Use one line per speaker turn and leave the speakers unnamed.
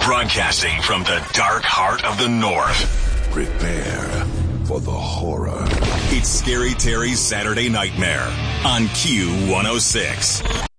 Broadcasting from the dark heart of the North.
Prepare for the horror.
It's Scary Terry's Saturday Nightmare on Q106.